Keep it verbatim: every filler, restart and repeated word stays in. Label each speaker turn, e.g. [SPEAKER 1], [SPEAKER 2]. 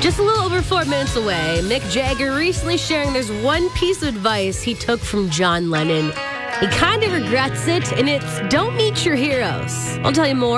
[SPEAKER 1] Just a little over four minutes away, Mick Jagger recently sharing there's one piece of advice he took from John Lennon. He kind of regrets it, and it's don't meet your heroes. I'll tell you more.